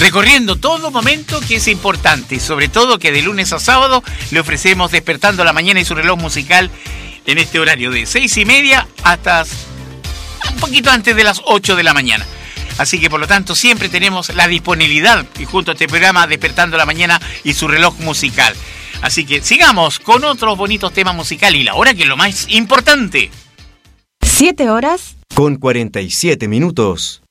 recorriendo todo momento que es importante, y sobre todo que de lunes a sábado le ofrecemos Despertando la Mañana y su reloj musical en este horario de 6:30 hasta un poquito antes de las 8 de la mañana. Así que por lo tanto siempre tenemos la disponibilidad y junto a este programa Despertando la Mañana y su reloj musical. Así que sigamos con otros bonitos temas musicales y la hora que es lo más importante. 7 horas con 47 minutos.